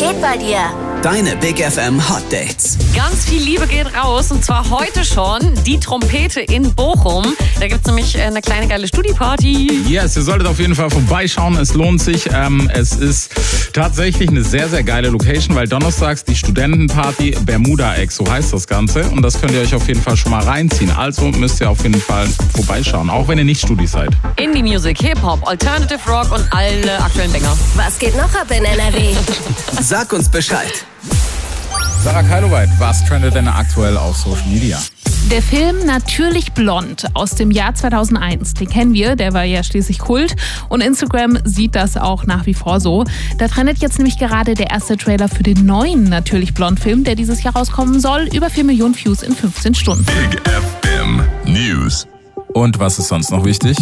geht bei dir? Deine Big FM Hot Dates. Ganz viel Liebe geht raus und zwar heute schon die Trompete in Bochum. Da gibt es nämlich eine kleine geile Studi-Party. Yes, ihr solltet auf jeden Fall vorbeischauen. Es lohnt sich. Es ist tatsächlich eine sehr, sehr geile Location, weil donnerstags die Studentenparty Bermuda Egg, so heißt das Ganze. Und das könnt ihr euch auf jeden Fall schon mal reinziehen. Also müsst ihr auf jeden Fall vorbeischauen, auch wenn ihr nicht Studi seid. Indie-Music, Hip-Hop, Alternative Rock und alle aktuellen Banger. Was geht noch ab in NRW? Sag uns Bescheid. Sarah Keiloweit, was trendet denn aktuell auf Social Media? Der Film Natürlich Blond aus dem Jahr 2001, den kennen wir, der war ja schließlich Kult und Instagram sieht das auch nach wie vor so. Da trendet jetzt nämlich gerade der erste Trailer für den neuen Natürlich Blond Film, der dieses Jahr rauskommen soll. Über 4 Millionen Views in 15 Stunden. Big FM News. Und was ist sonst noch wichtig?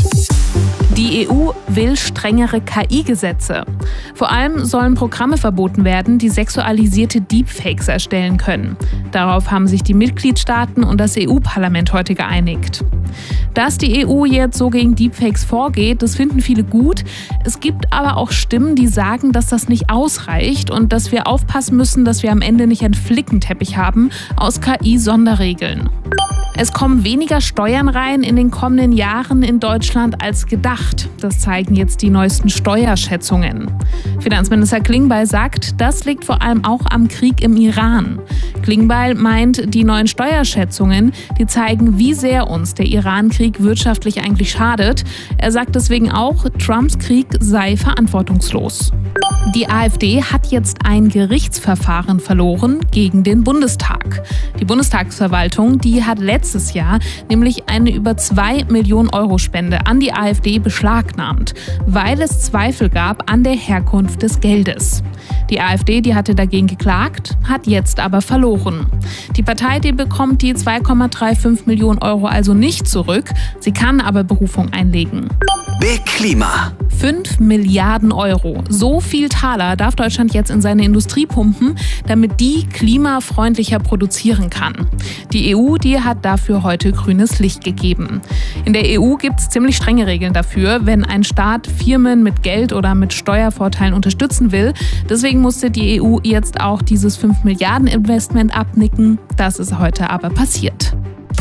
Die EU will strengere KI-Gesetze. Vor allem sollen Programme verboten werden, die sexualisierte Deepfakes erstellen können. Darauf haben sich die Mitgliedstaaten und das EU-Parlament heute geeinigt. Dass die EU jetzt so gegen Deepfakes vorgeht, das finden viele gut. Es gibt aber auch Stimmen, die sagen, dass das nicht ausreicht und dass wir aufpassen müssen, dass wir am Ende nicht einen Flickenteppich haben aus KI-Sonderregeln. Es kommen weniger Steuern rein in den kommenden Jahren in Deutschland als gedacht. Das zeigen jetzt die neuesten Steuerschätzungen. Finanzminister Klingbeil sagt, das liegt vor allem auch am Krieg im Iran. Klingbeil meint, die neuen Steuerschätzungen, die zeigen, wie sehr uns der Iran-Krieg wirtschaftlich eigentlich schadet. Er sagt deswegen auch, Trumps Krieg sei verantwortungslos. Die AfD hat jetzt ein Gerichtsverfahren verloren gegen den Bundestag. Die Bundestagsverwaltung, die hat letztes Jahr nämlich eine über 2 Millionen Euro Spende an die AfD beschlagnahmt, weil es Zweifel gab an der Herkunft des Geldes. Die AfD, die hatte dagegen geklagt, hat jetzt aber verloren. Die Partei, die bekommt die 2,35 Millionen Euro also nicht zurück. Sie kann aber Berufung einlegen. Big Klima. 5 Milliarden Euro. So viel Taler darf Deutschland jetzt in seine Industrie pumpen, damit die klimafreundlicher produzieren kann. Die EU, die hat dafür heute grünes Licht gegeben. In der EU gibt es ziemlich strenge Regeln dafür, wenn ein Staat Firmen mit Geld oder mit Steuervorteilen unterstützen will. Deswegen musste die EU jetzt auch dieses 5 Milliarden Investment abnicken. Das ist heute aber passiert.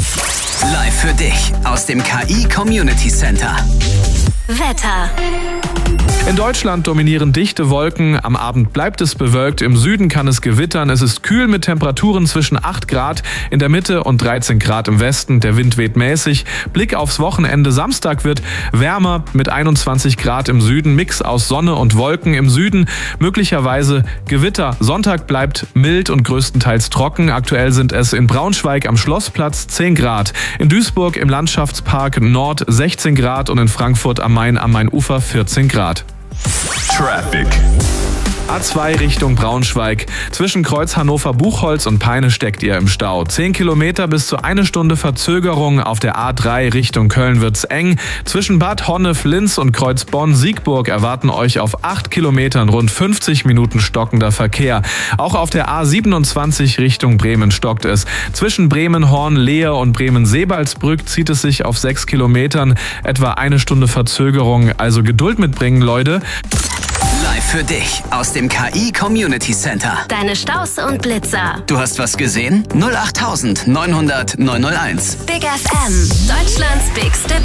Live für dich aus dem KI Community Center. Wetter. In Deutschland dominieren dichte Wolken. Am Abend bleibt es bewölkt. Im Süden kann es gewittern. Es ist kühl mit Temperaturen zwischen 8 Grad in der Mitte und 13 Grad im Westen. Der Wind weht mäßig. Blick aufs Wochenende. Samstag wird wärmer mit 21 Grad im Süden. Mix aus Sonne und Wolken im Süden. Möglicherweise Gewitter. Sonntag bleibt mild und größtenteils trocken. Aktuell sind es in Braunschweig am Schlossplatz 10 Grad. In Duisburg im Landschaftspark Nord 16 Grad und in Frankfurt am Main am Mainufer 14 Grad. Traffic. A2 Richtung Braunschweig. Zwischen Kreuz Hannover-Buchholz und Peine steckt ihr im Stau. 10 Kilometer bis zu 1 Stunde Verzögerung. Auf der A3 Richtung Köln wird's eng. Zwischen Bad Honnef, Linz und Kreuz Bonn-Siegburg erwarten euch auf 8 Kilometern rund 50 Minuten stockender Verkehr. Auch auf der A27 Richtung Bremen stockt es. Zwischen Bremen-Horn, Lehe und Bremen-Sebalsbrück zieht es sich auf 6 Kilometern. Etwa 1 Stunde Verzögerung. Also Geduld mitbringen, Leute. Live für dich aus dem KI Community Center. Deine Staus und Blitzer. Du hast was gesehen? 08900 901. Big FM. Deutschlands bigste